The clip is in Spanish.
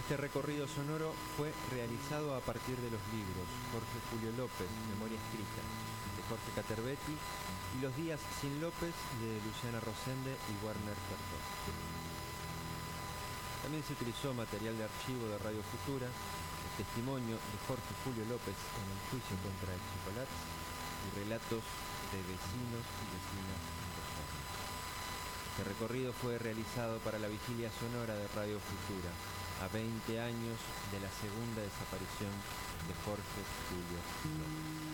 Este recorrido sonoro fue realizado a partir de los libros Jorge Julio López, Memoria Escrita, de Jorge Caterbetti, y Los días sin López, de Luciana Rosende y Werner Tertos. También se utilizó material de archivo de Radio Futura, el testimonio de Jorge Julio López en el juicio contra el Chocolate y relatos de vecinos y vecinas en Rosario. Este recorrido fue realizado para la vigilia sonora de Radio Futura, a 20 años de la segunda desaparición de Jorge Julio López.